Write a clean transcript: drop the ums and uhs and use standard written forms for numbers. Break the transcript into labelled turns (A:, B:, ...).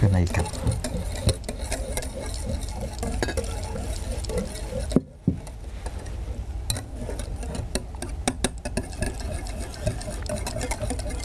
A: กันอะไรอีกครับ